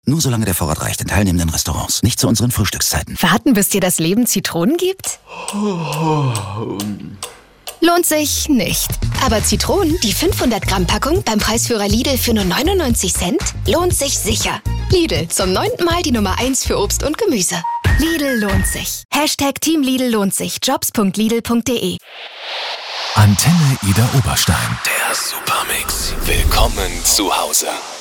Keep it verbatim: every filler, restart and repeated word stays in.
Nur solange der Vorrat reicht in teilnehmenden Restaurants. Nicht zu unseren Frühstückszeiten. Warten, bis dir das Leben Zitronen gibt? Lohnt sich nicht. Aber Zitronen, die fünfhundert Gramm Packung beim Preisführer Lidl für nur neunundneunzig Cent, lohnt sich sicher. Lidl, zum neunten Mal die Nummer eins für Obst und Gemüse. Lidl lohnt sich. Hashtag Team Lidl lohnt sich. jobs punkt lidl punkt de. Antenne Ida Oberstein. Der Supermix. Willkommen zu Hause.